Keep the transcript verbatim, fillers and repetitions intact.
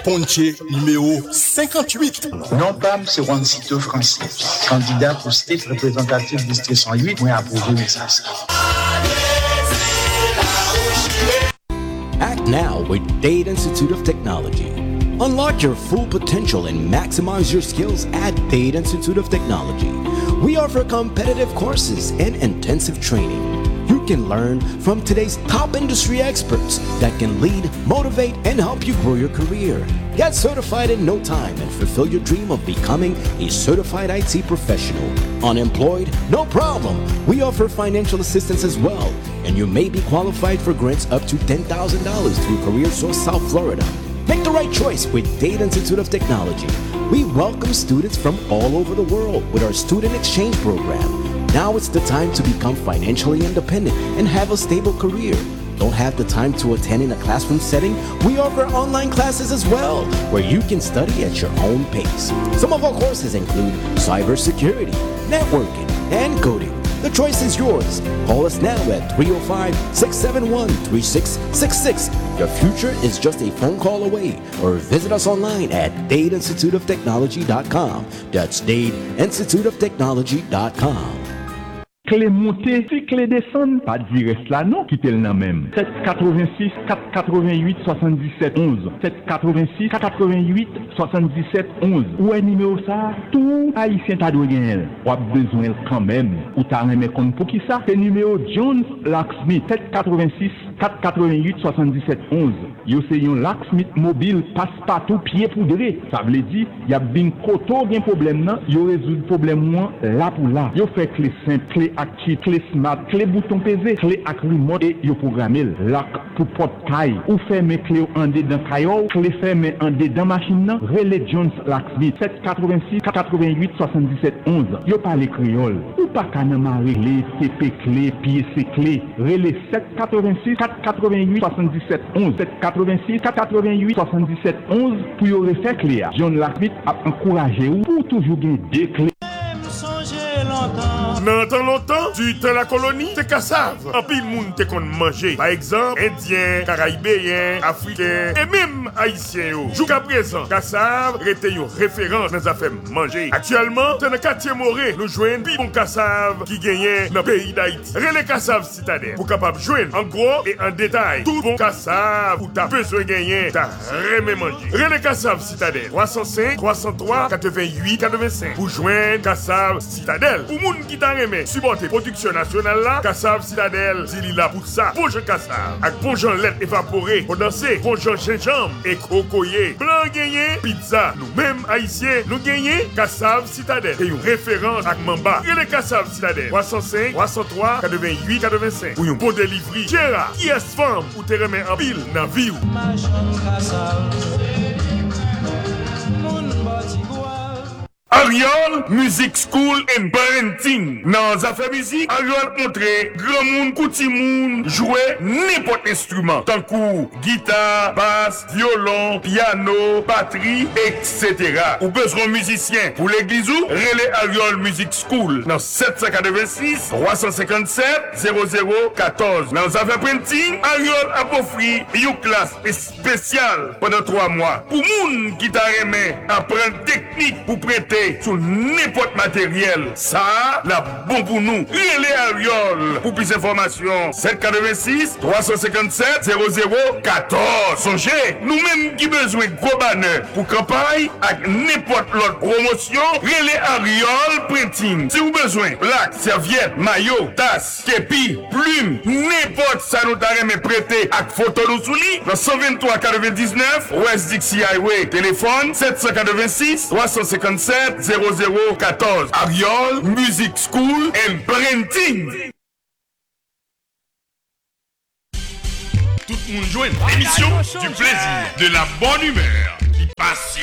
Ponche numéro cinquante-huit. Non pas M. Juancito Francis, candidat pour state représentatif district cent huit, moi approuvé le message. Act now with Dade Institute of Technology. Unlock your full potential and maximize your skills at Dade Institute of Technology. We offer competitive courses and intensive training. You can learn from today's top industry experts that can lead, motivate, and help you grow your career. Get certified in no time and fulfill your dream of becoming a certified I T professional. Unemployed? No problem. We offer financial assistance as well, and you may be qualified for grants up to ten thousand dollars through CareerSource South Florida. Make the right choice with Dade Institute of Technology. We welcome students from all over the world with our student exchange program. Now it's the time to become financially independent and have a stable career. Don't have the time to attend in a classroom setting? We offer online classes as well, where you can study at your own pace. Some of our courses include cybersecurity, networking, and coding. The choice is yours. Call us now at three oh five, six seven one, three six six six. Your future is just a phone call away. Or visit us online at dade institute of technology dot com. That's dade institute of technology dot com. Clé montée, si clé descend, pas direct là non, quittez le nom même. sept quatre-vingt-six, quatre quatre-vingt-huit, soixante-dix-sept, onze. sept quatre-vingt-six, quatre quatre-vingt-huit, soixante-dix-sept, onze. Ou un numéro ça, tout haïtien t'a doué ou a besoin quand même. Ou t'as aimé comme pour qui ça? C'est numéro Jones Locksmith, sept quatre-vingt-six, quatre quatre-vingt-huit, soixante-dix-sept, onze. Yo c'est un locksmith mobile, passe partout, pied poudré. Ça veut dire, y a bien koto, bien problème non, yo résout le problème moins là pour là. Yo fait clé simple, clé active, clé smart, clé bouton P Z, clé avec remote et yo programmé lock pour porte caille ou fermer clé en dedans caillou, clé fermer en dedans machine nan, relais Jones Locksmith sept quatre-vingt-six, quatre quatre-vingt-huit, soixante-dix-sept, onze. Yo parle créole ou pas kanama relais C P clé, pied C clé, relais sept quatre-vingt-six, quatre quatre-vingt-huit, soixante-dix-sept, onze. sept quatre-vingt-six, quatre quatre-vingt-huit, soixante-dix-sept, onze pour yo refaire clé. John Locksmith a encouragé ou pour toujours gagner deux clés. Dans tant longtemps, tu te la colonie, c'est cassave. En pile monde te kon manger. Par exemple, indien, caraïbéen, africain et même haïtien yo. Jusqu'à présent, cassave rete yo référence dans affaires manger. Actuellement, dans le quartier Moré, nous joignent pi bon cassave qui gagne dans le pays d'Haïti. Relais cassave citadelle pour capable joindre en gros et en détail tout bon cassave ou t'as besoin gagner, t'as remé manger. Relais cassave citadelle trois cent cinq, trois cent trois, quatre-vingt-huit, quatre-vingt-cinq. Pour joindre cassave citadelle. Pour moun qui t'a remé supporter production nationale là, cassave citadelle, zili là pour ça. Bonjour cassave. Avec bonjour lait évaporé, pour danser, bonjour gingembre et cocoyer. Blanc gagné, pizza. Nous-mêmes haïtiens, nous gagnons cassave citadelle. Et une référence avec Mamba. Et les cassave citadelle trois cent cinq, trois cent trois, quatre-vingt-huit, quatre-vingt-cinq. Pour une bonne délivrerie. Gérard, qui est femme ou te remet en pile dans vie. Ariol Music School and Parenting. Dans les affaires musique, Ariol montre grand monde, petit monde, jouer n'importe instrument. Tant que guitare, basse, violon, piano, batterie, et cetera. Ou besoin de musicien pour l'église ou relais Ariol Music School. Dans sept cent quatre-vingt-six, trois cent cinquante-sept, zéro zéro quatorze. Dans les affaires printing, Ariol a offert une classe spéciale pendant trois mois. Pour monde qui t'a aimé apprendre technique pour prêter sur n'importe matériel. Ça, la bon pour nous. Relais Ariol. Pour plus d'informations, sept quatre-vingt-six, trois cent cinquante-sept, zéro zéro quatorze. Songez, nous-mêmes qui besoin de gros banners pour campagne avec n'importe l'autre promotion, relais Ariol Printing. Si vous besoin, plaques, serviettes, maillots, tasses, képi, plumes, n'importe ça nous t'a remis prêter avec photo nous sous lit, dans cent vingt-trois quatre-vingt-dix-neuf, West Dixie Highway. Téléphone, sept cent quatre-vingt-six, trois cent cinquante-sept, zéro zéro quatorze. Ariol Music School and Parenting. Tout le monde joue l'émission du plaisir, de la bonne humeur qui passe.